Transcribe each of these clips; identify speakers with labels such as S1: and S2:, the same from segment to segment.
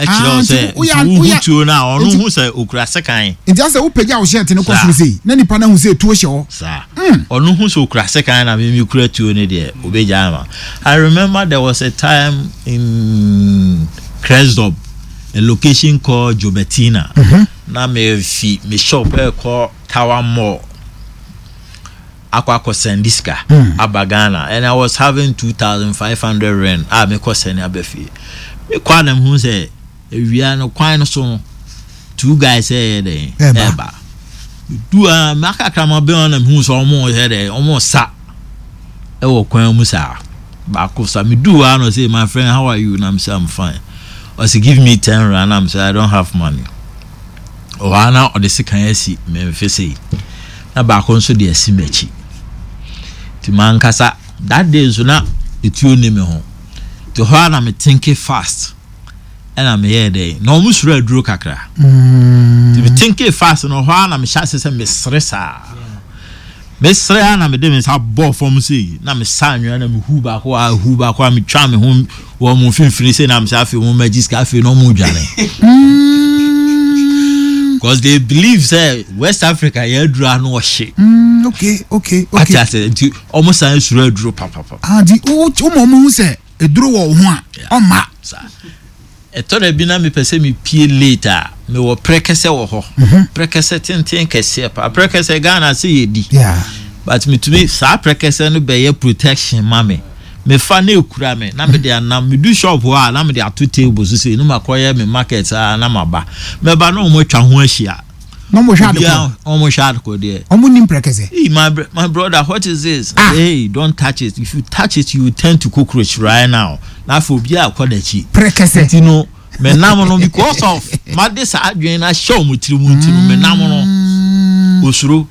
S1: chiro say utu na onu hu say okura sekan
S2: nti ase wo pagya wo shirt ne koso sei na nipa na hu say tuo hye ho
S1: sa onu hu so okura sekan na me kura tuo ne de obeja ma. I remember there was a time in Cresdop, a location called Jobetina. Na me shop called Tower Mall. Aqua Sendiska, Abagana, and I was having 2,500 rand. Me ko send abefi. Me kwa them who say we are no quite so two guys say there. Eba. Do maka krama be on them who so almost there, almost sa. E wo kwan mu sa. Ba ko sa me do no say my friend how are you? And I'm say I'm fine. Or say give me 10 rand. I'm say I don't have money. Or ana or the second yesi me say. Na ba ko so de asi mechi. Ti man kasa that day so na etuo ne me ho. To ho na me think fast. And I'm here there. No mu sura duro kakra. Ti me think fast no ho na me sha se me stressa. Me sre na me de me sa bo form say na me sanwa na me hu ba ko me twa me ho wo mu finfini say na me sa fe mu magic cafe no mu dwane. Because they believe say West Africa ya dura no she.
S2: Okay.
S1: I say almost an sure duro papa.
S2: Di o mo say e duro wo ho a o ma.
S1: E to na bi na me pese me pie later. Me wo prekese wo ho. Prekese tenten kese pa. Prekese Ghana say yedi.
S2: Yeah.
S1: But me to me sa prekese no be protection mame. Me fa na ekura me na me de anam me do shop ho a na me de ato table so say no makoye me market na maba. Me ba no mo twa ho ahia.
S2: No mo shade ko.
S1: Yeah, almost shade ko there.
S2: Omo nim prekese.
S1: Hey, my brother, what is this? Hey, don't touch it. If you touch it, you turn to cockroach right now. Na for bia akodachi.
S2: Prekese.
S1: You know, me nam no because of my this adwen na show mu tiri mu ntino me nam no. Osuro.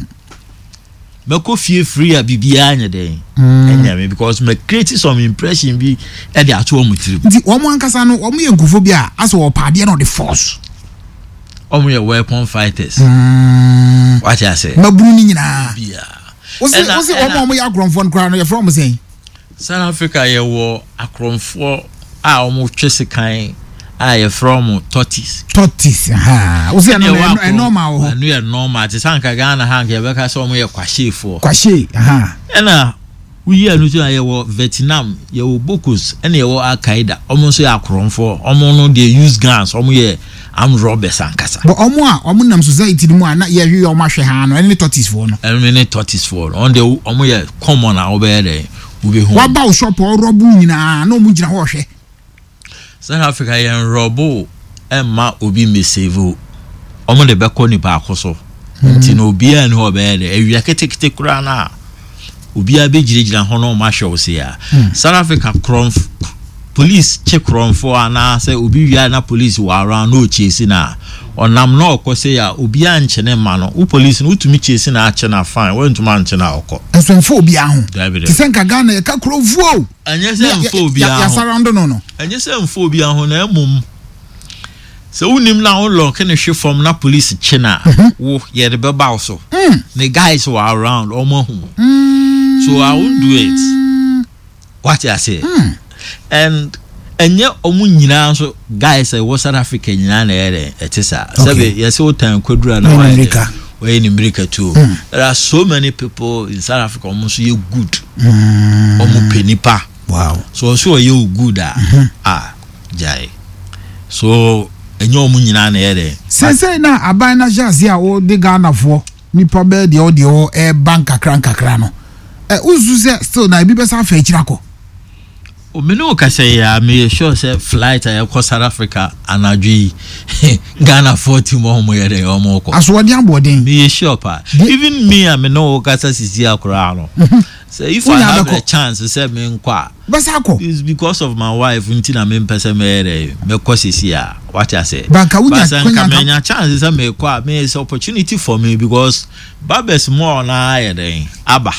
S1: Me ko fie free a bibia anya den. Enya me because me create some impression bi e dey ato mu tiri.
S2: Nti omo ankasa no omo ye nkufo bia aso wo paade no the force.
S1: Omo ye weapon fighters. What I say?
S2: Maburu ni nyina.
S1: Bia.
S2: Osi omo ye agromfo nkra no ye from saying.
S1: South Africa ye wo akromfo a omo twese kan a ye from tortoise
S2: ha osi no normal ho
S1: no ye normal te sanka Ghana hank ye beka so omo ye kwashefo
S2: ha
S1: ena we anu so ye wo Vietnam ye wo Bokos ena ye wo Al-Qaeda omo so ye akromfo omo no dey use guns omo ye am robbers ankasa
S2: but omo nam society mu na ye hwe omo hwe ha no any tortoise for no
S1: any tortoise for on the omo ye common a obe there ube home
S2: wa ba shop o robu nyina na omo gina ho hwe
S1: South Africa yen robo emma obi mesevo omo de beko ni ba akoso nti no obi an ho be de awia ketekete kura na obi abegirejira ho no ma hwe se ya South Africa police check run for ana say obi wia na police wa around no chase na onam na okose ya obi anche ne ma no u police no utumi chase na ache na fine we ntuma anche na okọ
S2: enso obi ahụ tisenka Ghana ka krovuo
S1: anye se mfo obi ahụ
S2: ya surround no
S1: anye se mfo obi ahụ na emum se unim na o lock ne hwe from na police che na wo ye de beba so the guys were around omo hu so I won't do it what I say and enye omu nyina so guys South Africa nyina na ere etisa sabe yes o tan kwadura na America we in America too there are so many people in South Africa almost you good omu penipa
S2: wow
S1: so you good jai so enye omu nyina na ere
S2: say na aban na jazz ya o de Ghana fo nipa be de o bank kakra no uzu say still na bi be sa fa chirako
S1: o menu ka say ya me sure say flight across South Africa anadwi Ghana 40 mo yere omo ko
S2: aso wodi aboden
S1: me sure pa even me am no ka say sisi akura no say if I have a chance to say me nkwa
S2: basako
S1: it's because of my wife until me person me ko sisi a what I say
S2: banka wunya
S1: kwanya chance say me kwa me is opportunity for me because babes more na yere aba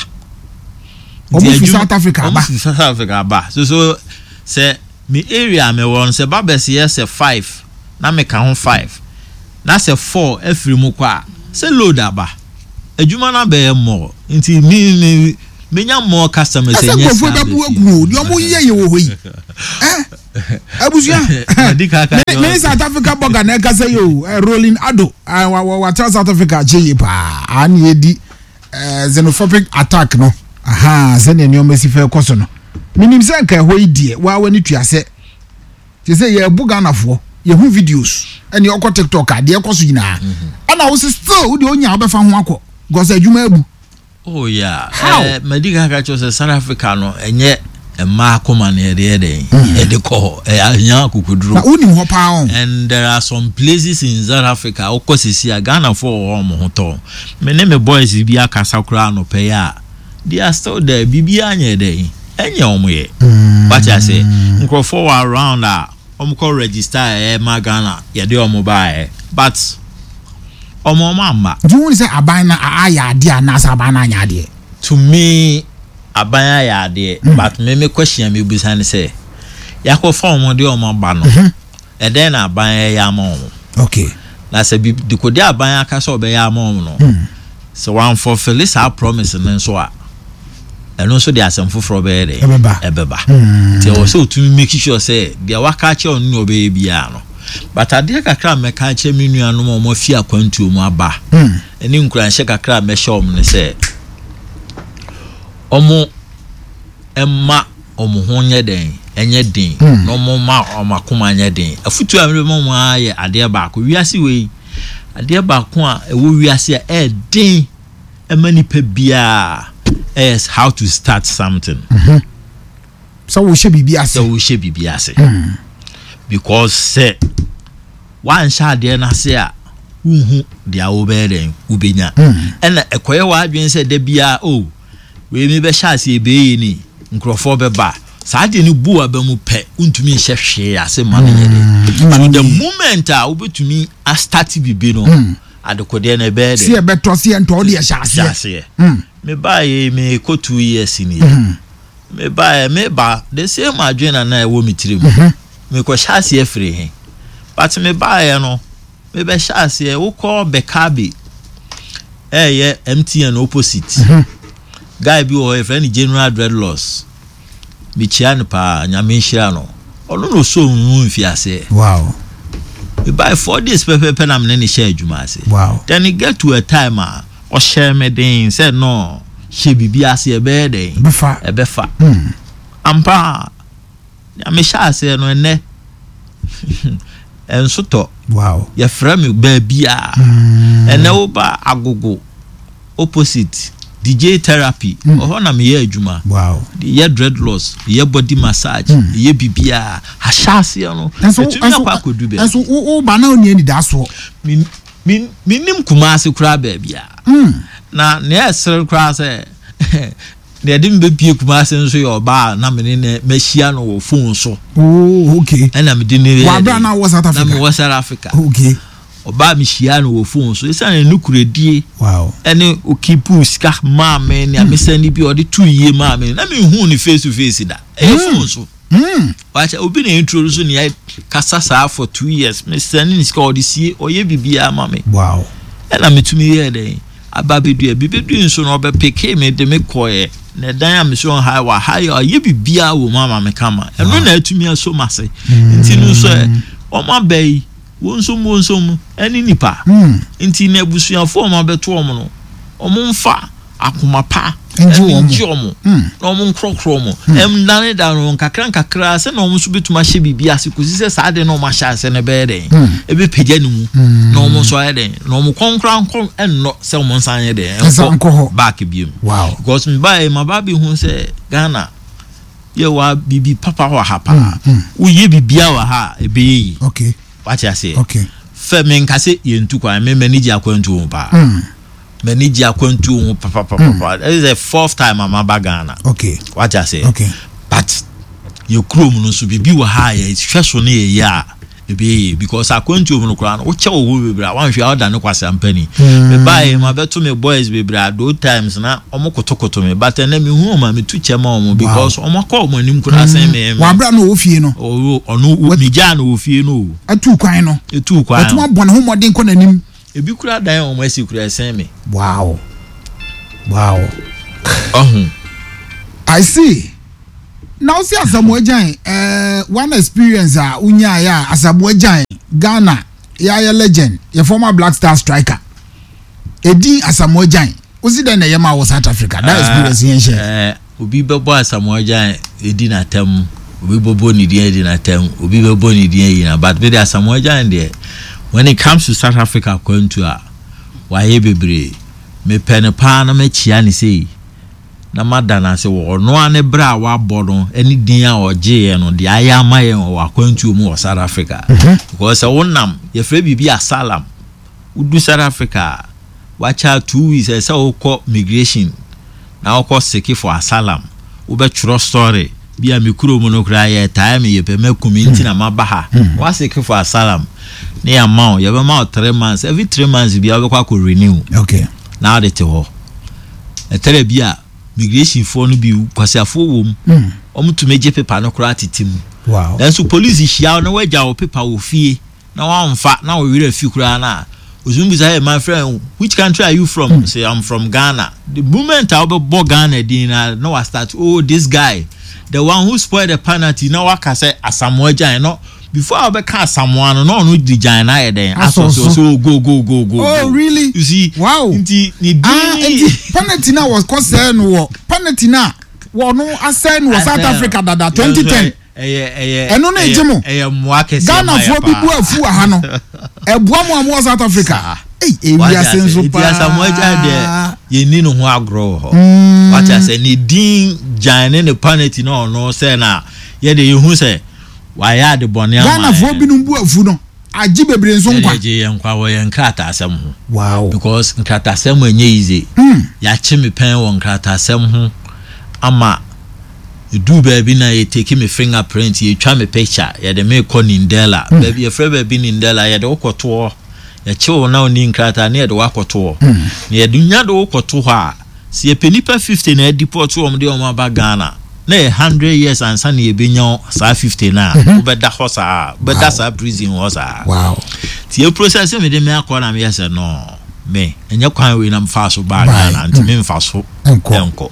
S2: South Africa
S1: ba so say me area me won say babes yes 5 na me ka ho 5 na say 4 every mu kwa say load aba adwuma na be more nti me menya more customers
S2: yes
S1: yes
S2: go for babu di omo ye wo hoyi abusia me South Africa burger na ka say yo rolling ado wa South Africa je pa an ye di xenophobic attack no aha se ne nyoma si fe koso no minim se nka hoyi die wa wani tuase je say ye buga nafo ye hu videos ene okọ TikTok ade koso yina ana wo still wo de onya obefa ho akọ gosa adwuma abu.
S1: Oh yeah. Medical culture say South Africa no enye emma akoma na ede ko anya kukuduro.
S2: Na uni ho pa on.
S1: And there are some places in South Africa okosisi Ghana for omo hoto. Me ne me boys bi akasa kura no pe ya. They are still there bibi anya dey. Enye omo ye. What I say? Nkrofo around omo ko register ma Ghana ye dey omo buy. But omo mama.
S2: Do you want to say abana aya dia na sabana anya de?
S1: To me abaya ya de but me question me busan say yakofo omo de omo ba no e den na abaya ya ma omo.
S2: Okay.
S1: Na say bi de kodi abaya aka so be ya ma omo no. So one for Phyllis our promise and so a eno so de asem foforo be de ebeba. Ti o so to make sure say dia waka che on no be bia no. But ade kakra me ka che me nua no mo fi akwantu mu aba eni nkura nche kakra me show me say omo emma omo ho nye den enye den no mo ma omakoma nye den afutu a me mo aye ade ba ko wiase we ade ba ko a ewo wiase a den emani pa bia is how to start something
S2: so we should be biase
S1: because say one shot there na say uhu dia oberen ubenya ena ekoye wa adwen say da bia oh we mi be shase ebe ni nkrofo be ba sa de ni bu aba mu pe untumi nhye ase man yede so the moment a obetumi a start bibi no adekode na be de
S2: see be to see ento de shase
S1: me ba ye me ko 2 years ni me ba the same adwen na e wo mitire mu me ko shase afre he but me ba ye no me be shase e wo ko bekabi ye MTN opposite guy bi o friend General Dreadlocks mi chian pa nyame hira no ono no so hu mfiase
S2: wow
S1: me buy 4 days pepe na me ne share adwuma ase
S2: wow
S1: then it get to a time o share me den say no she bibi ase e be den e be fa ampa nyame hira no ene enso to
S2: wow
S1: ye fra me ba bia ene wo ba agogo opposite DJ therapy oh na me ye adwuma
S2: wow
S1: ye dreadlocks ye body massage ye bibia ha shase no etumi akwa kodu be
S2: enso wo ba na oni da so
S1: minim kumase kura ba bia na ne esere kura se ne dem be pie kumase nso ye oba na me ne machia no wo phone so
S2: oh okay
S1: na me di ne
S2: wa bra na wo South Africa
S1: na me wo South Africa
S2: okay
S1: oba mi shia no wo phone so isa na nukuredie
S2: wow
S1: ene okipu sika ma me ne amesani bi odi 2 year ma me na me hu ni face to face da phone so wacha obi na introduce ni kasa sa for 2 years me sani ni sika odi sie oye bibia ma me
S2: wow
S1: ena metumi ye den ababedu bibedu nso no obe peke me de me koye na dan am so high wa high ye bibia wo mama me kama eno na atumi aso mase nti no so o ma bai wonsom eni nipa nti na abusuafo o ma beto o mo no o mo mfa akoma pa enji o mo na o mo nkrokro mo nane da no kakra se na o mo so betuma hye bibia ase kosi se sa de na o ma hye ase ne be den ebe pagya ni mu na o mo so aye den na o mo konkra enno se o mo nsan ye den
S2: enko
S1: back biem
S2: wow
S1: because me buy my baby hu se Ghana ye wa bibi papa wa hapa wo ye bibia wa ha ebe yi
S2: okay
S1: what I say
S2: okay
S1: feme nkase yentu kwa me manage akwantu pa manage akwantu papa that is the 4th time I'm back Ghana
S2: okay
S1: what I say
S2: okay
S1: but you chrome no so bibi wa ha ya hweso ne ye ya ebe because akwantu no kra no wo che wo bebra wan hwe order no kwasa mpani me buy ma beto me boys bebra those times na omo kotokoto me but na me hu ma me tu chema omo because omo kwa omo anim kra sen me
S2: wa bra no ofie no
S1: ono mi ja no ofie no
S2: atu kwan no atu abon ho modern ko nanim
S1: ebi kura dan omo asi kura sen me
S2: wow I see. Now see Asamoah Gyan, one experience unya ya Asamoah Gyan, Ghana, ya legend, your former Black Star striker. Edi Asamoah Gyan. Was it then a Yama was South Africa? That experience here.
S1: Ubi Bobo Asamoah Gyan, Edi na tem, Ubi Bobo ni die Edi na tem, Ubi Bobo ni die ina. But with Asamoah Gyan there, when it comes to South Africa, going to waye bebre, me penepa na me chia ni sei. Na madana se wo no ane bra wa bodo any din a oje no de ayama ye wa kwantu mu wa South Africa because wonam ye frɛ bibi asylum udu South Africa wacha 2 weeks say wo migration na wo seek for asylum wo be true story bia me kuro mu no kra ye time ye pe makumi nti na mabaha wa seek for asylum ne amount ye be ma 3 months every 3 months bia wo kwa renew
S2: okay
S1: now they ho etere bia migration for no bi kwasiafo wom to meje paper no kra titim
S2: wow
S1: then so police hia na waja wo paper wo fie na wa mfa na wo wira fi kra na ozumbi say my friend which country are you from say I'm from Ghana the moment I be bo Ghana din na wa start this guy the one who spoiled the penalty na wa ka say Asamoah Gyan no before I be ka Asamoah no di Gyan na then so go
S2: oh really
S1: you see
S2: wow
S1: nti ni
S2: penalty na was concern wo penalty na wo no assign was South Africa that 2010 eno na ejimo Ghana fo bi bu afu aha no eboa mo South Africa we are senso pa
S1: Asamoah Gyan there ye ni no ho agro ho what I say ni din Gyan ne penalty no say na ye de ye hu say why are the bonne
S2: Ghana fo bi no bu afu no aji bebre nso nkwa
S1: je ye nkwa wo ye nkrata asem ho
S2: wow
S1: because nkrata asem enye easy ya che me pen wo nkrata asem ho ama do baby na ye take me fingerprint ye twa me picture ye de me call Nindela baby ye frɛ baby Nindela ye de wokoto ye che wo na oni nkrata na ye de wakoto ye dunya de wokoto ha se ye penipa 50 na deport wo de o ba Ghana na 100 years and san ye benya sa 50 na obeda hosa beda sa prison hosa
S2: wow
S1: ti ye process me de me akora me yes no me enye kwan we na mfa so ba Ghana anti me mfa so enko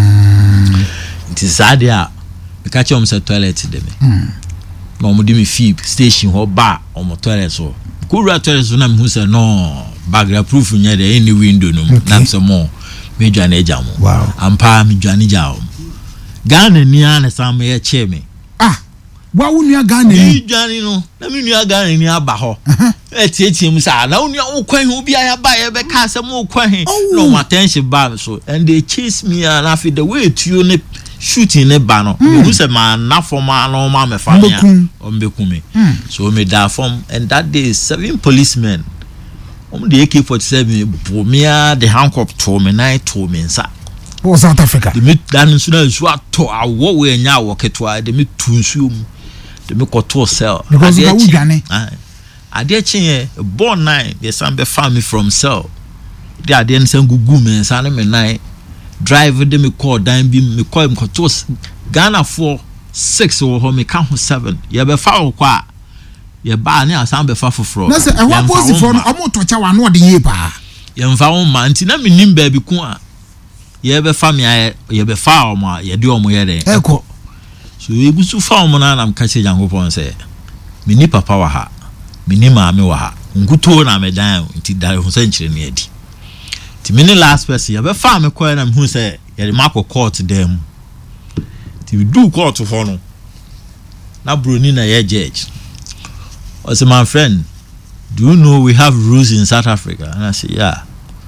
S1: nti sadia me ka che om se toilet de me no mo di me fib station ho ba om toilet so kura toilet so na me hu se no bagra proof nya de any window no na so mo me dwane ejamo
S2: wow
S1: ampa me dwane jawo Ghana ni ana sam ye che me
S2: wa wunua Ghana
S1: ni dwane no na me nua Ghana ni aba ho etietim sa na wunua wo kwan hu bia ya ba ye be ka se mo kwan no my attention ba so and they chase me and after the way to ne shooting ne ba no you say man na for ma no ma me fa ya ombekumi so me da form and that day 7 policemen the AK-47 bomia the handcuff to me night to me nsa
S2: South Africa
S1: the me dan so na so ato awo we nya awo ketwa the me tunsuo mu the me koto cell
S2: because of Uganda
S1: ade chin born 9 the some be family from cell the ade nsan gugu me nsa na me 9 drive de me call dan bi me call me koto Ghana for 6 wo ho me ka ho 7 ye be fa wo kwa ye ba ne asan be fa foforo
S2: na se e wa post for no omo to cha wa no de ye pa
S1: ye mfa wo ma nti na me nim ba bi ku a ye be fa me ye be fa o ma ye de o mo ye de
S2: eko
S1: so ye busu fa o mo na nam ka che Jankopon se me ni papa wa ha me ni maame wa ha nkuto na me dan nti da ho se nkyere ne adi ti me ni last person ye be fa me ko na me hu se ye de mako court dem ti do court for no na broni na ye judge I said, my friend, do you know we have rules in South Africa? And I said, yeah.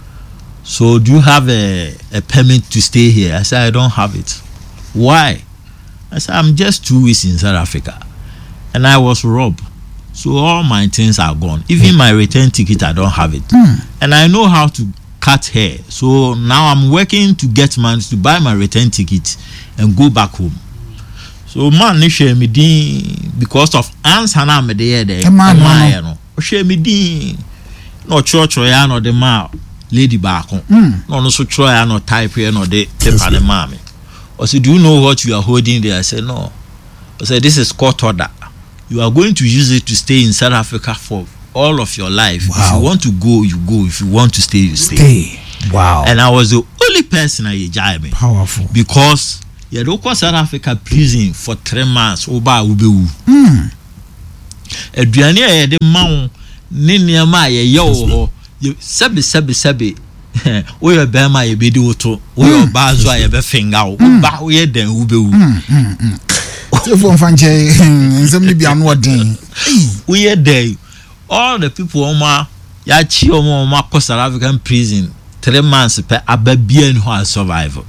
S1: So do you have a permit to stay here? I said, I don't have it. Why? I said, I'm just 2 weeks in South Africa. And I was robbed. So all my things are gone. Even my return ticket, I don't have it. And I know how to cut hair. So now I'm working to get money to buy my return ticket and go back home. So man ni share me din because of answer na me dey there no share me din no church ya no de ma lady back no so try ya no type ya no de paper de ma me I said, do you know what you are holding there? I said, no. I said, this is court order. You are going to use it to stay in South Africa for all of your life. Wow. If you want to go, you go. If you want to stay, you stay.
S2: Wow.
S1: And I was the only person I judged me.
S2: Powerful.
S1: Because ye do ko South Africa prison for 3 months oba ubewu aduane ye de mawo ne niam a ye ye wo ho sebe we are bema ye bedi woto we are bazo ye be finga wo ba we den ubewu
S2: Telefone fanche nsem ni bia no den
S1: we are there all the people oma ya chi oma ko South African prison 3 months per ababia no ha survive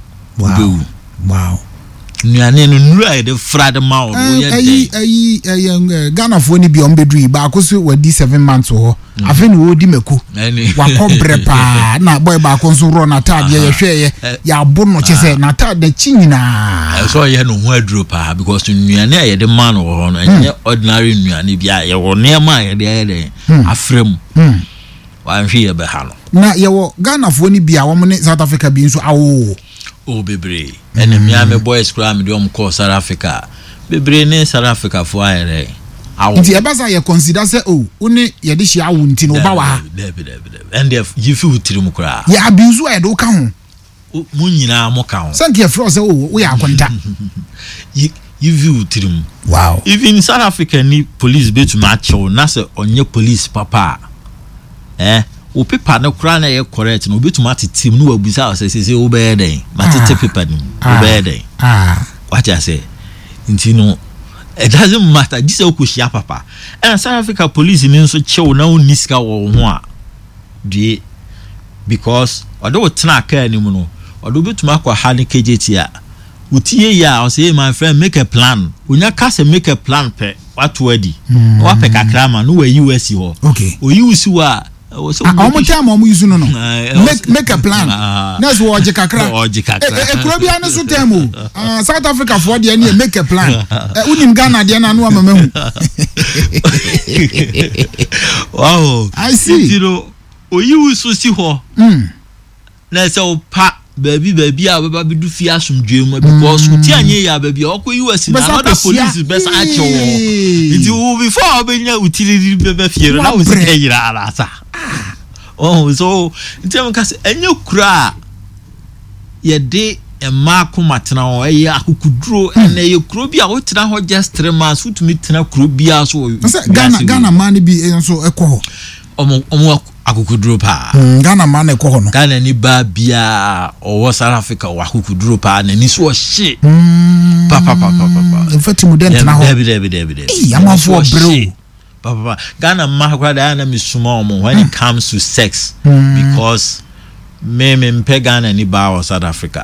S2: wow
S1: nuane no nura ye de frad ma wo ye
S2: dey Ghana fo ni bi on bedui ba ko so wadi 7 months ho afi ni wo di mako wa ko brepa na boy ba ko so ro na tade ye hwe ya bo no chese na tade chi nyina
S1: so ye no ho aduro pa because nuane ye de man wo no enye ordinary nuane bia ye wo ne ma ye de afrem wa hwe ye be ha no
S2: na ye wo Ghana fo ni bia wo ne South Africa bi nso awo
S1: o bebre ene me boys kra me dem call South Africa bebre ne South Africa fo ayere awo
S2: nti e basa ye consider say uni ye de hia awo nti no ba wa
S1: and if you feel tirim kra
S2: ye abuse e do ka ho
S1: mu nyina mo ka ho
S2: sanke fro say we akonta
S1: you feel tirim
S2: wow
S1: even South Africa ni police be to match na say onye police papa o paper na kura na ye correct no obetuma team no wabusa say o be den matete paper ni o be den what I say nti it doesn't matter this okushia papa and South Africa police ni nso chew na uniska wo ho a die because odo tena aka ni mu no odo betuma kwa hali KJT a utie ya o say my friend make a plan unya ka say make a plan pe what wadi wa pe kakra ma no we US ho
S2: okay
S1: o use wa
S2: omo time omo use no make a plan next wo oje kakra ekuro bia ne so time South Africa for de na make a plan unim Ghana de na no amahu
S1: wow
S2: I see
S1: you o use si ho na say o pa baby a baba bidu fi asumdwem because uti anye ya baby okwo US na another police best acho it will before obenya utili bebe fiero na usike yira alasa oh so ntem ka se enye kura ye de ema komatena o eye akukuduro ene ye kuro bia wo tena ho just 3 months utumi tena kuro bia so
S2: Ghana man bi enso ekọ
S1: omo akukuduro pa
S2: Ghana man ekọ no
S1: Ghana ni ba bia o South Africa wa akukuduro pa na ni so hye papa
S2: infati muden tena ho
S1: Debi
S2: amafo bro
S1: papa Ghana ma kwa da na misuma omo when it comes to sex because me mpe Ghana ni ba o South Africa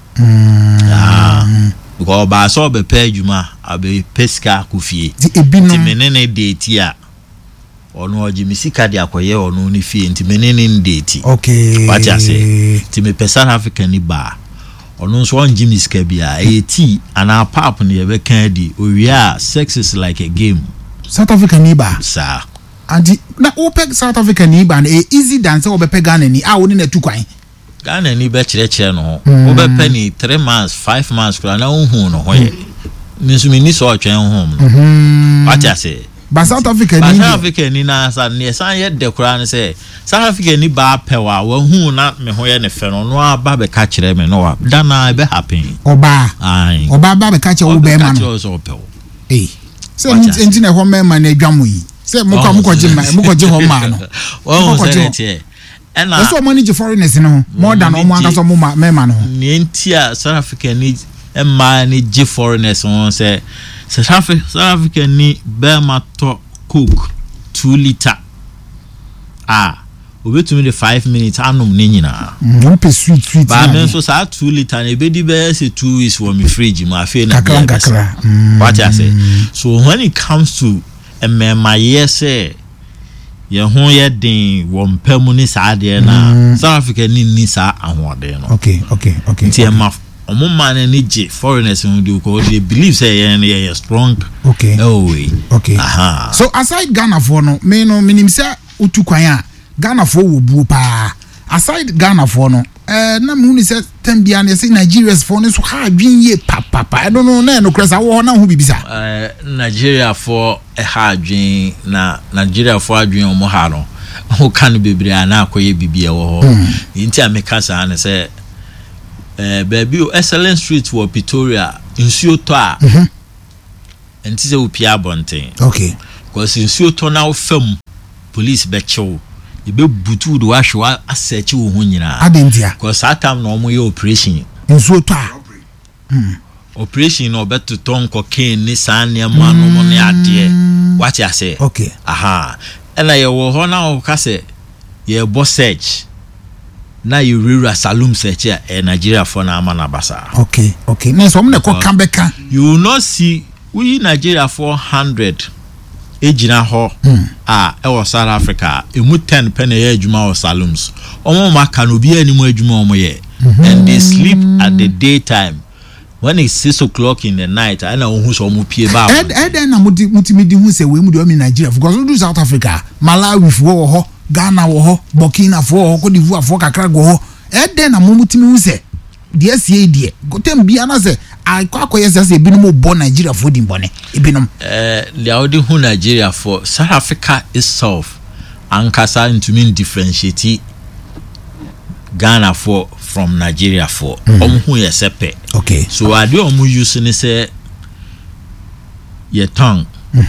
S1: because ba so be pe adwuma abe peska kufie ti menene date a ono oji misika de akoye ono ni fie nti menene date
S2: okay
S1: what you say ti me pe South Africa ni ba ono so on jimisika bia eti ana pap ne ye be kan di owia sex is like a game
S2: South Africa ni ba
S1: sir
S2: and na opec South Africa ni ba na easy dance obepe Ghana ni a woni na tukwan
S1: Ghana ni be kire no obepe ni 3 months 5 months kula na ohun no ho ye nisumi ni so otwen hom no what you say
S2: ba South Africa
S1: ni na sa ne san ye de kura ne say South Africa ni ba pewa wa hu na me ho ye ne fe no no aba be ka kire me no wa dana be happen
S2: oba ba be ka kire wo be ma no se nti na ho me ma na adwamo yi se mukọ je ho ma no
S1: wo se tie ena
S2: so manage foreigners no more than omo aka so mo me ma no
S1: ni nti a South Africa ni ma ni je foreigners won say South Africa ni be ma to cook 2 liter obetumi de 5 minutes anum ni nyina
S2: pe sweet
S1: ba men so sa 2 liter na be di be say 2 weeks for me fridge ma fe na
S2: kakra
S1: what I say so when it comes to emema yese ye ho ye den wo mpamu ni sa de na South Africa ni sa ahode no
S2: okay
S1: ti ema omo man ni je foreigners who do ko they believe say ye strong
S2: okay okay so aside Ghana for no me no minim say utukwan a Ghana for wo bu pa aside Ghana for no na mu ni say tambia na say Nigerians for no so ha adwin ye papa I don't know na no kresa wo na ho bibisa
S1: Nigeria for ha adwin na Nigeria for adwin omo ha no o kan bebre ana akoye bibia wo ho nti ameka sa na say baby excellent street for Pretoria nsuo to a enti se opia bonten
S2: okay
S1: because nsuo to na fam police be chew e be butu do ahwe asearch wo ho nyina
S2: adentia
S1: because that time no mo ye operation
S2: nsuo to a
S1: operation no beto ton cocaine ni sane ma no mo ne ade what you say
S2: okay
S1: aha ela ye wo ho na o ka se ye bo search na you rira salum search Nigeria for na amana basa
S2: okay na so me ko kambeka
S1: you will not see we Nigeria 400 ejina ho e wo South Africa emu 10 pene ye adwuma o salums omo maka no bi animu adwuma omo ye and they sleep at the daytime when it's 6 o'clock in the night I know who so mu pie ba
S2: na mutimidi hu se we mu do mi Nigeria because we do South Africa Malawi fo ho Ghana wo ho Burkina Faso Cote d'Ivoire fo kakra go ho na mutimi hu se de sie de gotem bia na se akoyesa se ebinom bo Nigeria fo dimbone ebinom
S1: leaudi hu Nigeria for South Africa itself ankasa into mean differentiate Ghana for from Nigeria for hu yesepe
S2: okay
S1: so ade use ni say your tongue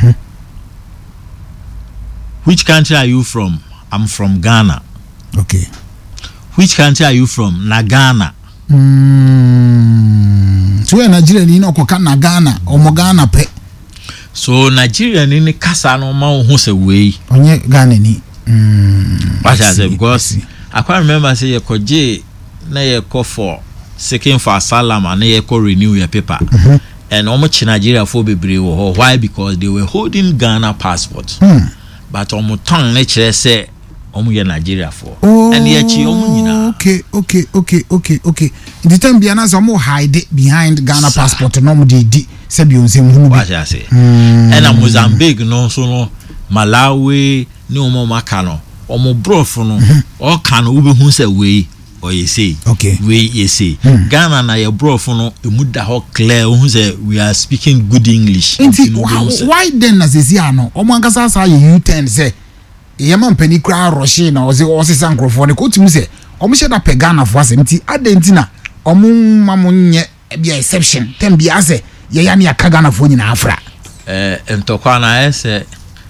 S1: which country are you from? I'm from Ghana.
S2: Okay.
S1: Which country are you from? Ghana.
S2: So Nigeria ni no koka na Ghana omo Ghana pe.
S1: So Nigeria ni kasa no ma hu se we.
S2: Onye Ghana ni.
S1: What I say because I can't remember say ye koje na ye call for seeking for asylum and ye call renew your paper. And omo chi Nigeria for bebre wo. Why? Because they were holding Ghana passport. But omo tongue na kire say omo ye Nigeria for. And ye chi omo nyina.
S2: Okay. The time be anasa omo hide behind Ghana passport no mo di se bi onse mu.
S1: What I say. And Mozambique no so no Malawi ni omo maka no omo brofo no o kan wo be hu se we or you say
S2: okay
S1: we you say Ghana na your brofo no emu da ho clear who say we are speaking good English.
S2: Why then as is here no omo ankasa sa ye U10 say ye man pani kra roche na o se sankrofo ne ko timi say omo she da pe Ghana fo asem ti adenti na omo mamonye be exception tem bia say ye ya na ka Ghana fo nyina afra
S1: entokwa na ese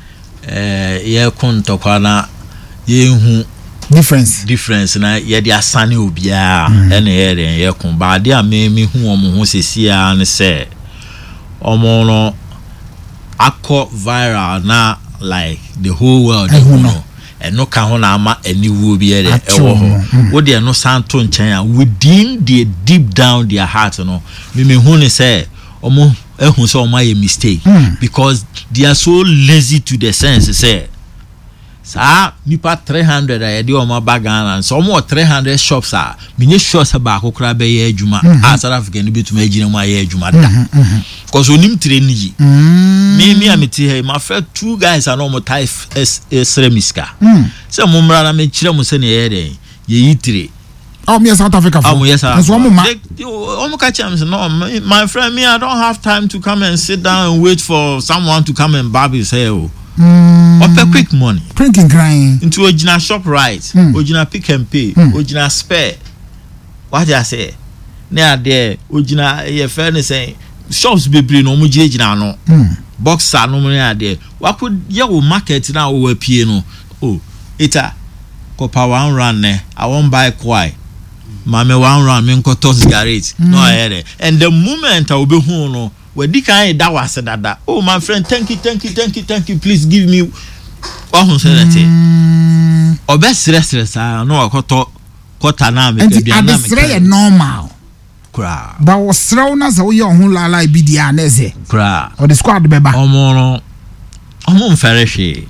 S1: ye kontokwa na ye hu difference na ye di asane obia ene ye kun ba de amemi hu omo hu sesia ne se omo no akọ viral na like the whole world no ka ho na ama aniwu bi ere ewo ho wo de no santo nchen within the deep down their heart no me hu ne se omo ehun se omo ye mistake because they are so lazy to the sense say sa nipa 300 a yede o ma bagana so mo 300 shops a minye shops ba akokra be ye adwuma a South Africa ni betuma agina mu aye adwuma da cause onim train yi me ameti he my friend two guys are no mo type extremiska se mo mra na me kire mo se ne ye den ye yitire
S2: me South Africa for
S1: so mo catch am say no my friend me I don't have time to come and sit down and wait for someone to come and barb his hair or quick money
S2: drinking crying
S1: into original shop right original pick and pay original spare what I say na there original ye fairness say shops bebre no mo gina no boxer no mo na there wa could ye wo market na wo apie no eta kopa one run ne I won't buy kwai mame one run me nko toss garage no here and the moment I will be hu no we di kan da wase dada my friend thank you please give me what say that obe stress no akoto kota na me
S2: be na me stress normal
S1: kra
S2: ba wo sraw na so ye ohun lala bi dia na eze
S1: kra
S2: o the squad beba
S1: omo mfereshe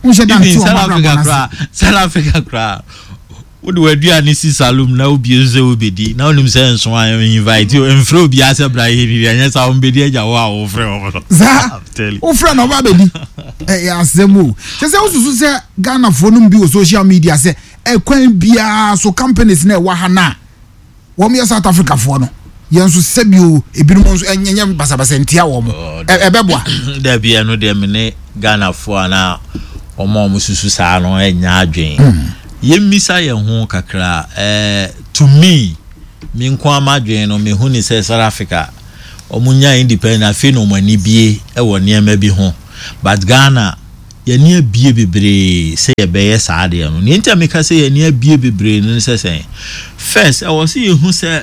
S1: South Africa kra what do we ani si salum na obi eze obedi na onim se nso an invite you enfre obi ase bra hiri anya sa ombedi aja wo ofre
S2: za ofre no ba bedi asemu se ususu se Ghana fo no bi o social media se kwan bia so companies na wa ha na wo me South Africa fo no yenso sebio ebinom nso enyenya basabasa ntia wo mo ebeboa
S1: da bia no de me ne Ghana fo na omo mususu sa no enya adwen yemisa ye ho kakra to me me nko amadwen no me hu ni say South Africa omunya independent afi no mani bie e wo niam bi ho but Ghana ye ne bie bebre say ye be yes ade no ni ntia me ka say ye ne bie bebre no say first I was see who say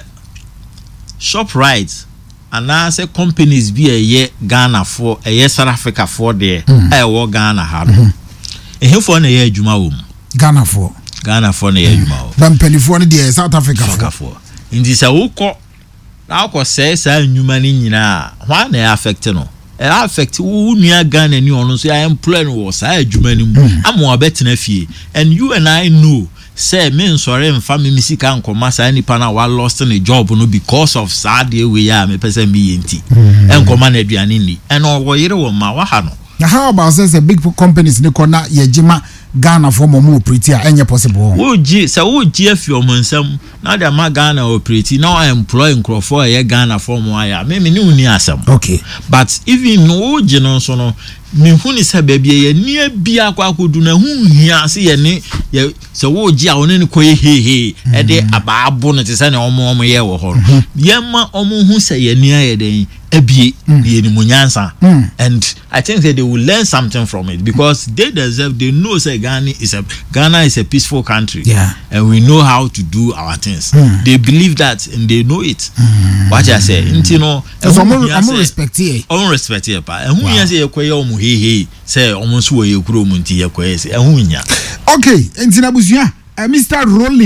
S1: ShopRite and I say companies be a ye Ghana for a ye South Africa for there I wo Ghana ha no for na ye adwuma wo
S2: Ghana for
S1: na ye adwuma wo
S2: ban penifo ne there South Africa
S1: for indi say wo ko na ko say adwuma ni nyina hwa na affect no affect wo nua Ghana ni ono so I employ no wo say adwuma ni mu amo abetena fie and you and I know say me sorry mfa me misika nkoma sa nipa na wa lost in a job no because of sad we ya me pese me yenti enkoma na aduane ni and wo yire wo ma wa ha no.
S2: How about say big companies ne kona yejima Ghana for mo operate a enye possible
S1: wo gi afi o monsam na da ma Ghana operate now I employ nkrofo ye Ghana for mo aya me ni uni asam
S2: okay
S1: but even no gi no so no me huni se bebie ye ni bia akwakodu na hu hia se ye ne se wo gi a woni ne koye hehe e de abaabo no te se ne omo ye wo ho ye ma omo hu se ye ni aye den ebie ye ni munyansa and I think that they will learn something from it because they know say Ghana is a peaceful country and we know how to do our things. They believe that and they know it. What I say, you know,
S2: I'm respect here.
S1: I'm respect here, pa. And who you say omo he say omo so ye kuro munti ye koye say and who nya.
S2: Okay, entina busia. Mr.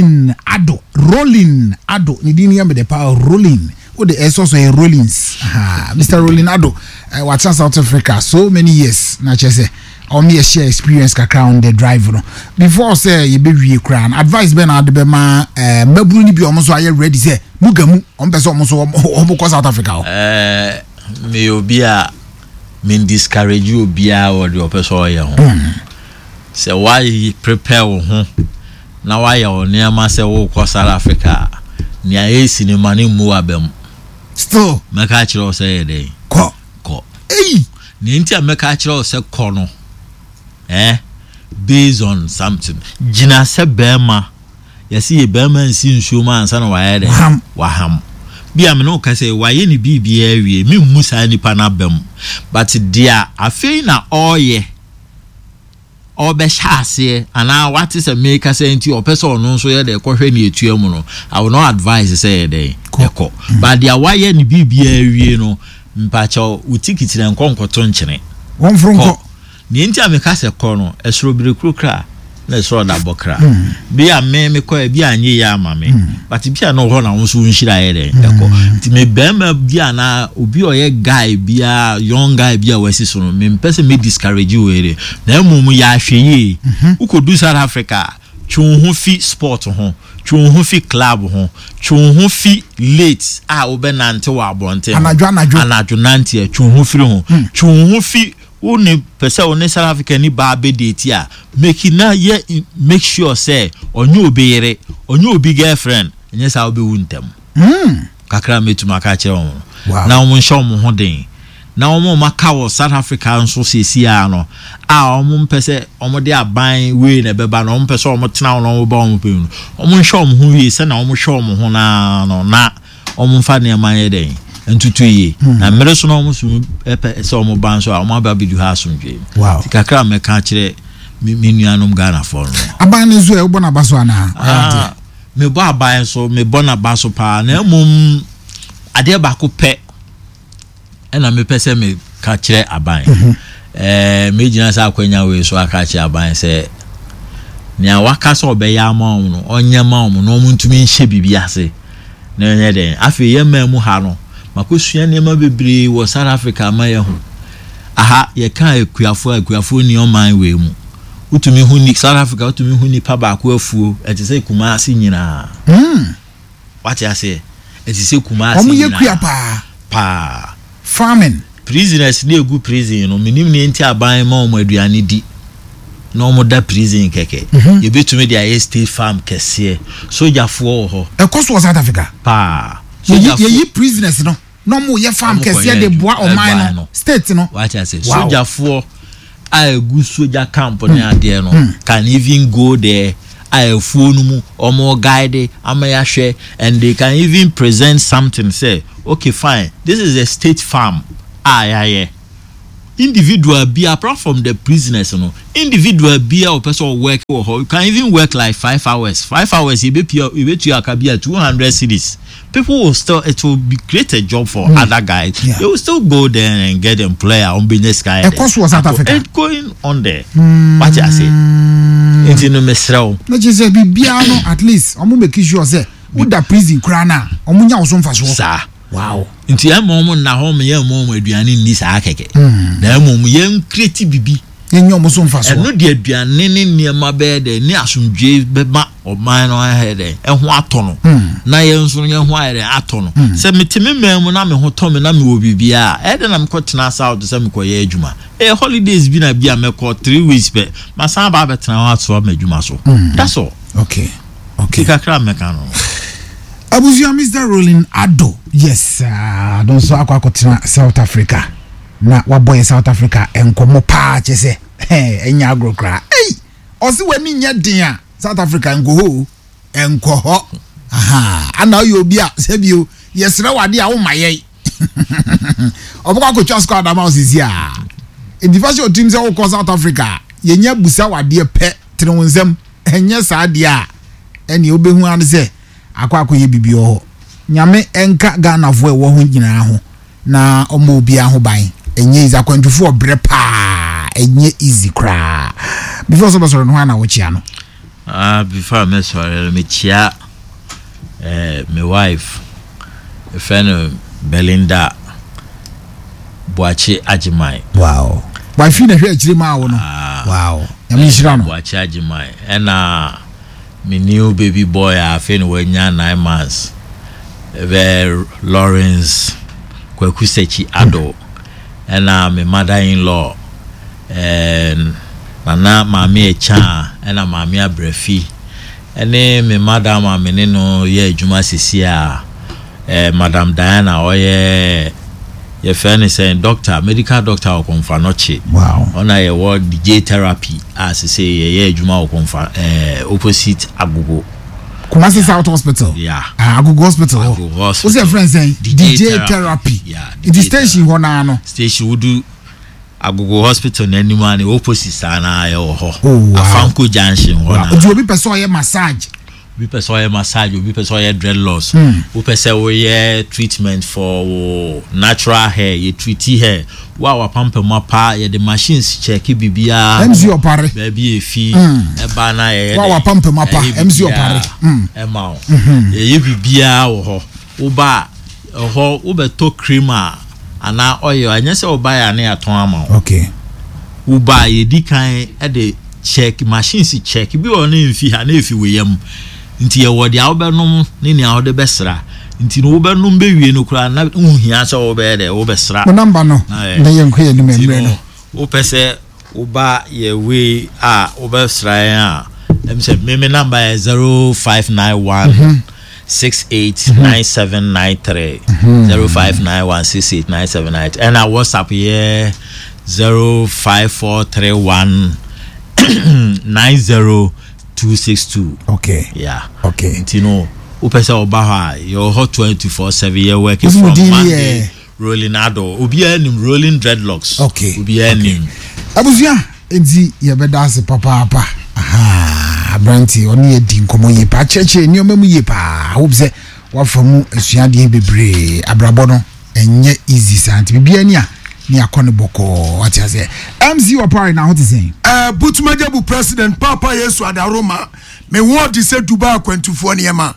S2: Rolling Ado. Ni dini ya me de pa Rolling. Oh, the also a Rollins. Mr. Rolling Ado. Watch South Africa so many years. Na chese. Or me a share experience kakra on the drive no. Before say you be we crown. Advice ben adebema mabru ni bi omo so aye ready say mugamu on person omo so omo ko South Africa.
S1: Me obi a me discourage you obi a or the person oye ho. Say why prepare wo ho. Na why your near say wo ko South Africa. Ni aye cinema ni mu abem.
S2: Still
S1: meka kire o say dey.
S2: Ko.
S1: Ni ntia meka kire o say ko no. Based on something. Jina se bema. Yesi ye bema nsi nsuoma ansa na waye dey. Waham. Bia me no ka say waye ni bibia awie. Me musa ni pa na bem. But dia afei na oye. Obe shase ana what is a make say nti opese ono so ye de kohwe ni etuamu no I will not advise say dey ekọ but dia waye ni bibia awie no mpacha utikiti na nkonkoto nkyene
S2: won fronko
S1: ni nti ameka se kọ no esoro birekuru kra na esoro da bokra bia me kọ bia anye ya amame but bia no ho na won so nhira ye dey ekọ nti me bema bia na obi oye guy bia young guy bia wasi so no me mpese me discourage we dey na emum ya hweye ukodu South Africa twon ho fi sport ho twon ho fi club ho twon ho fi late obenante wa abonte anadwo nante twon ho fi ho twon ho fi uni pesa oni South Africa ni ba be date a make sure say onye obeyere onye obi girlfriend enye sa obi wuntem kakra metuma ka kire won na omo nshom ho den na omo maka wo South Africa nso sesi a no omo mpese omo de aban we na beba na omo pese omo tena no omo ba omo pe no omo nshom ho wi se na omo shom ho na no na omo mfa ne amanye den ntutu yi na mere so na omo so se omo ban so omo aba bidu ha so ndwe kakra me ka kire me nuanom Ghana for no
S2: aban ne zo e bo na baso ana
S1: me bo aban so me bo na baso pa na mum ade ba ko pe na me pese me ka kire aban me gina sa akwanya we so aka kire aban se ni awaka so be ya ma no onye ma no muntumi nhye bibia se na enye den afi ye ma mu ha no makosua ne ma bebre wo South Africa ma ye ho aha ye kan akuafo ni o man we mu utumi hu ni South Africa utumi hu ni pa ba ko afuo etise kuma asi nyina what you say etise kuma asi nyina
S2: omo ye kua
S1: pa
S2: farming
S1: prisoners na egu prison no minim ne nti aban ma omo aduane di no mo da prison keke ye betumi dia state farm kese sojafo ho
S2: ekoso South Africa
S1: pa
S2: ye prisoners no mo ye farm kese de boa o man no state no
S1: what you say sojafo a egu soja camp na ade no can even go there ayefuonumu omo guide amayahwe, and they can even present something say okay fine, this is a state farm. Yeah. Individual be apart from the prisoners, individual be a person work or you can even work like 5 hours. 5 hours you bet you can be 200 cities. People will still, it will be create a job for other guys. Yeah. They will still go there and get employer on business guy.
S2: Of course, was South Africa.
S1: It's going on there. What I say? It's in the mesrao.
S2: Not just say biano at least. I'm make sure say with the prison crana. Omunya osum faso.
S1: Sir.
S2: Wow.
S1: Inti ya momo na home ye momo aduane ni sa akeke. Na momo ye create bibi.
S2: Ye nyom osum faso.
S1: E no de aduane ne niema be de ni asumdwe beba oman no ahede. E ho atono. Na ye nso ye ho ahede atono. Se metime memu na me ho to me na me wo bibia. E de na me kwetena south se me koye adwuma. Holidays bi na bia me ko 3 weeks be. Masan ba betena ho ato me adwuma so. That's all.
S2: Okay.
S1: Kakra me kan no.
S2: Abuzia Mr. Rolling Ado. Yes, don't so akwa South Africa. Na waboy South Africa enkomo pa chese. Enya agro kra. Hey, osi wani nya din South Africa enko ho. Aha, ana yo bia sebio yesre wade a wo maye. Obukwa ko twa squad ama osisi a. In the first team say wo South Africa, yenya busa wade pe trenwonsem enye sa de a. Eni obehu an say akwa ye bibio ho nyame enka Ghana vo ewo ho nyina ho na omo obi aho ban enye iza kwantufo obre pa enye easy kra before so basoro no na wo chia no
S1: before me sorry me chia my wife a friend Belinda Boache Ajimai.
S2: Wow, wife na hwe akiri ma wo no. Wow, nyame shira no
S1: Boache Ajimai and my new baby boy I feel when 9 months. Lawrence Kwekusechi Ado and my mother-in-law and Nana Mami Echa and Mami Abrefi and then my mother Mami no ye Juma Sisia Madam Diana or your friend is saying doctor, medical doctor or confanoche.
S2: Wow.
S1: On a word DJ therapy as I say ye Juma or opposite Agogo.
S2: Kumasi South Hospital.
S1: Yeah.
S2: Agogo Hospital. What's your friend saying? DJ therapy.
S1: Yeah.
S2: In the station wana no.
S1: Station would do Agogo Hospital na anyone opposite sana ya oho.
S2: Afanko
S1: Junction wana.
S2: Obi obi person ye massage.
S1: Obi person ye massage, obi person ye dreadlocks. Obi person ye treatment for natural hair, ye treaty hair. Wa pampe mapa ye the machines check bibia.
S2: MC opare.
S1: Baby e fee e bana ye.
S2: Wa pampe mapa MC opare.
S1: E ma o. Ye bibia wo ho. Oba ho obeto cream ana oil anya se oba ya na aton ama.
S2: Okay.
S1: Uba ye di kan e de check machines check bi o na mfi ha na efi we yam. Nti ye wo de a obenom ne ne a wo de besra. Nti no obenom be wie no kura na unhia se wo be de wo besra.
S2: Mo number no. Na ye nkwe ni memre no.
S1: Wo pese uba ye we a wo besra ya. Em say me number is 0591 689793 0591689793 and our WhatsApp here 05431 90262.
S2: Okay.
S1: Yeah.
S2: Okay.
S1: You know, upesa obaha your hot 24/7 year working from Monday. Rolling Ado. Ubi enim rolling dreadlocks.
S2: Okay.
S1: Ubi enim.
S2: Abuzia enti ye bedase papa. Aha, Branty oni ye din komo ye pa cheche ni omemu ye pa. Hope say wa famu asuade bebre abrabo no enye easy sant bibia ni a ni akone boko what you say MC opare na what is saying
S3: Butumajebu president Papa Yesu Adaroma me want to say Dubai akwentufo niema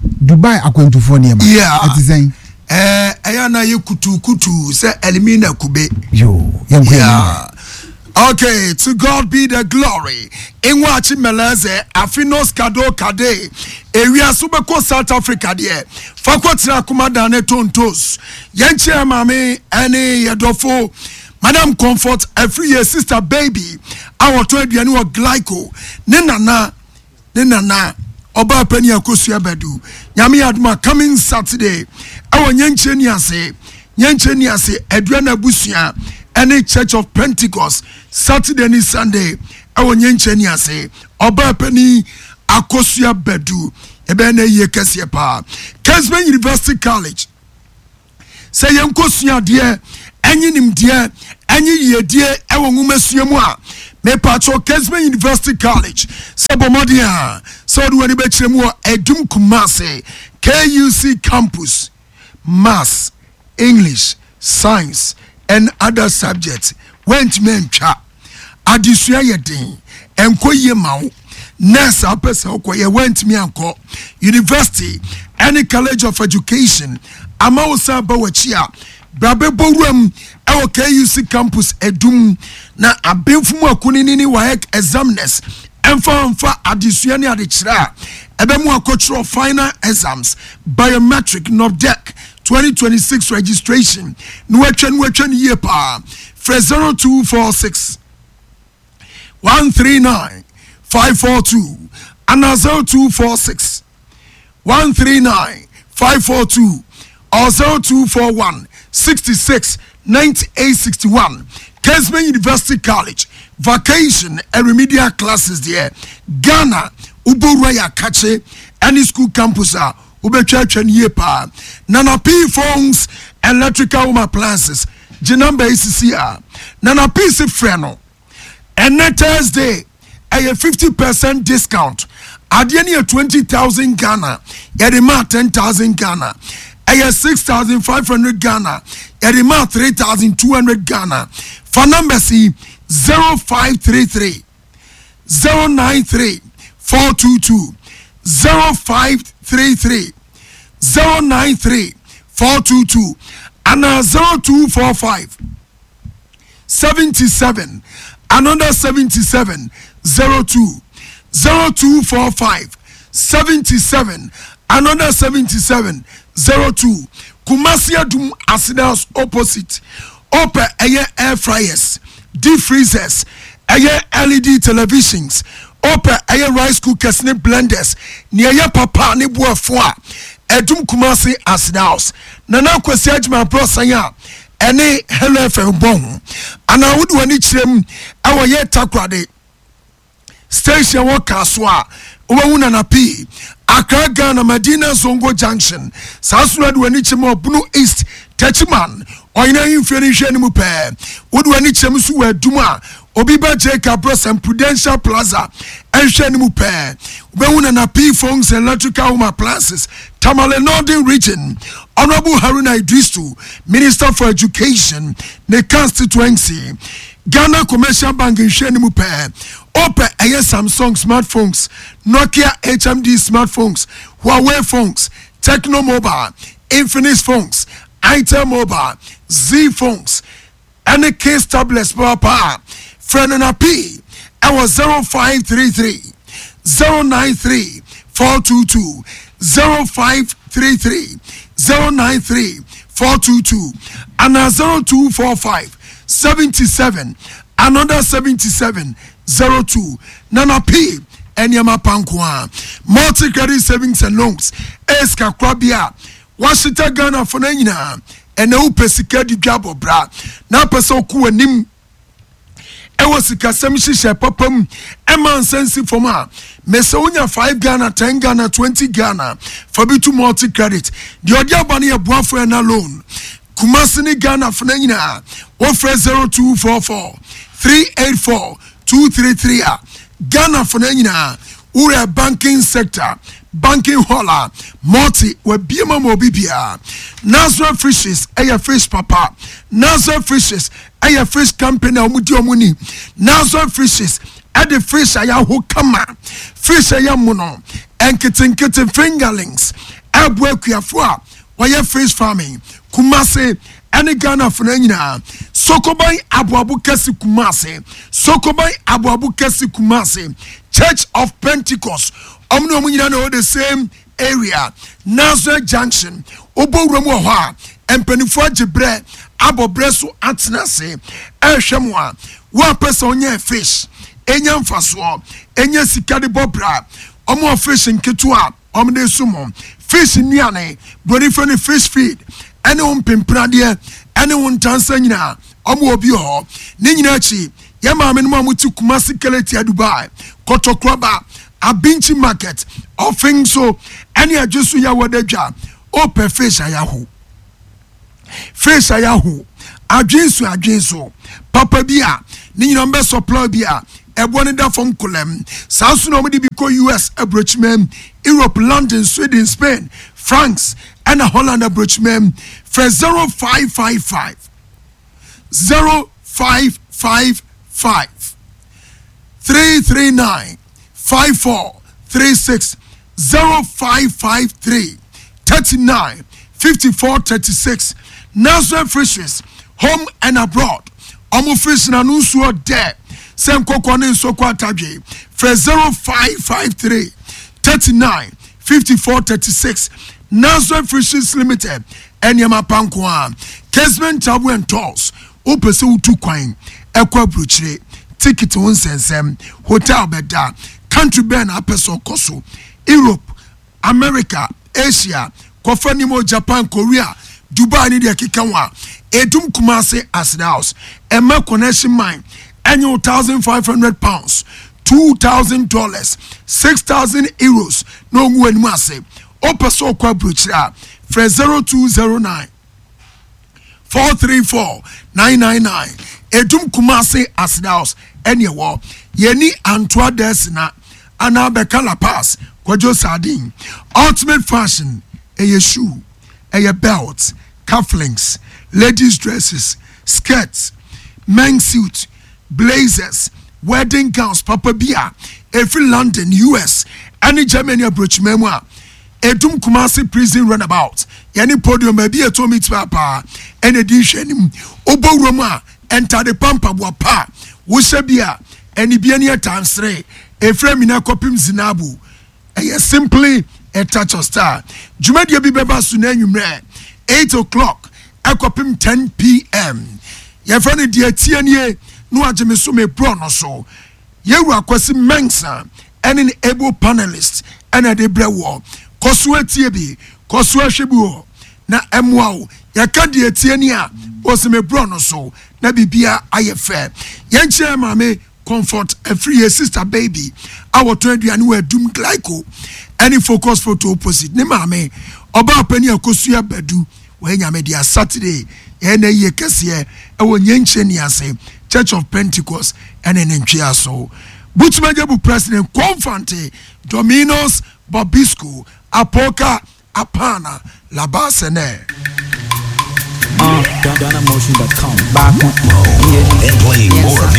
S3: yeah
S2: what is saying
S3: ayana ye kutu say elimina kube
S2: yo
S3: yeah. Okay, to God be the glory. In watching Meleze, Afinos Kado Kade, area Subeko South Africa there. Fakwatra Kumadane Tontos, Yenche Mami, Annie Yadofo, Madam Comfort, every year sister baby, our 12 year glyco, Nenana, Oba Penny Akusia Bedu, Yami Adma coming Saturday, our Yenche Niase, Adriana Busia. Any Church of Pentecost Saturday and Sunday. Our Nyencheniase, Oba Penny, akosua bedu ebe na ye kese pa Kesman University College say yankosua de enyi nimde enyi yedie ewo nwumasua mu a me patro Kesman University College sabomodia so do ani be kire mu Edum Kumase KUC campus Maths, English, Science and other subjects went mentwa adisua yedin enko ye mawo nurse apesa okoye went me anko university any college of education amawusa bawachia brabe borum ewo KUC campus Edum na abemfumu akunini ni WAEC examiners emfa adisua ni adechira ebemu akochro final exams biometric NOBDEC 2026 registration nuwetwen year pa 0246 139 542 and 0246 139 542 or 0241 66 9861 Kesman University College vacation and remedial classes there Ghana Uboraya Kache any school campus ubetwatwan ye pa Nana P phones electrical home appliances jinamba ACCR Nana P se freno and next Thursday a 50% discount adeni 20,000 Ghana yadima 10,000 Ghana a 6,500 Ghana yadima 3,200 Ghana for number C 0533 093 422 0533 093 422 and 0245 77 another 77 02 0245 77 another 77 02 Kumasi Adum Asidas opposite Ope air fryers deep freezers LED televisions Ope rice cookers ne blenders near papa ne boafo Edum Kumasi Asidas Nana Kwesi Ajma Prosanya ene hello FM bon ana wodu wani kirem awo ye takrade station worker so a wona na P Accra Ghana Medina Zongo Junction Sasuna du wani kirem Bunu East Techiman oyina inferi hwe ni mu pe wodu wani kirem so waduma Obiba Jacob Bros and Prudential Plaza ehwe ni mu pe wona na P phones and electrical home appliances Tamale Northern Region Honorable Haruna Idrisu, Minister for Education, the constituency, Ghana Commercial Bank in Shenimupe, Ope Samsung smartphones, Nokia HMD smartphones, Huawei phones, Techno Mobile, Infinix phones, Itel Mobile, Z phones, and the case tablets Papa, Frenana P, our 0533 093 422 0533 093 422 and 0245 77 another 77 02 Nana P Enyama Pankwa multi credit savings and loans Eska Kwabia Washita Ghana for Nina and no pesika di jabo bra na peso ku anim ewo sika semshi papam eman sensi forma mesonya 5 Ghana 10 Ghana 20 Ghana for bitu multi credit the odia bani abuafo na loan Kumasi ni Ghana for nyina wo frɛ 0244 384 233 Ghana for nyina ure banking sector banking hola multi we biema mo bibia Nazwa Fishes fish papa Nazwa Fishes fish company omudi omuni Nazwa Fishes the fish aya ho kama fish aya muno enkete fingerlings abwakuafo a waya fish farming Kumasi any Ghana for nyina Sokobai Abuabu Kesi Kumasi Sokobai Abuabu Kesi Kumasi Church of Pentecost omno munyina no the same area Nazareth Junction oborwemu ho a empanifo agebre abobreso atenase ehwemwa one person onye fish enya mfaso enya sika de bobra omo fish nketua omde sumo fish nuane brofo ne fish feed ene ompempra de ene wontansa nyina omo obi ho ne nyina chi ye maame no amuti Kumasi Keleti Dubai Kotokroba Abinchi market offering so any adjusu ya wadadwa open fish ayahu adwinso papa bia ni nyina supply bia ebone da from kolem sanso no mudi biko US abrochmem Europe London Sweden Spain France and Holland abrochmem for 0555 339 5436 0553 39 54 36 National Fishes home and abroad omo fish na nunsuo de sem kokone nsoko atadwe for 0553 39 54 36 National Fishes Limited enyama pankoa Kesman Travel and Tours opese utu kwan ekwa bruchire ticket won sensem hotel beda country ben apeso koso Europe America Asia kofanimo Japan Korea Dubai ni de kikanwa edum Kumasi as the house ema connection mine annual £1,500 $2,000 €6,000 no ngu enimu ase opeso kwa bruchira for 0209 434 999 edum Kumasi as the house anywhere yeni Antoine Desina Anabeka La Paz Kwajo Sardine ultimate fashion a shoe a belt cufflinks ladies dresses skirts men's suits blazers wedding gowns papa bia every London US any Germany approach memoir edum Kumasi prison runabout yani podium maybe a tomi papa and edition obo roma enter the pampa pa wushabia any biania times 3 Efremina kopim zinabu simply a touch of star Jumadia bibeba sunenumre 8 o'clock ekopim 10 p.m. Yefrani dia tianie no ajemiso me brono so yewu akwasi mensa any able panelist and a debrewo kosua tiebi kosua hwebu na emwa yaka dia tiania osime brono so na bibia ayefe yenche mame comfort a free sister baby our 20 and we doom glyco any focus photo opposite ne mame oba pani akosua badu we nyame dia Saturday ene ye kese e wo nyenche ni ase Church of Pentecost ene ntwea so Butmagebu president Confante Dominos Bobisco Apoka Apana Labasene
S4: DonnaMotion.com back and playing more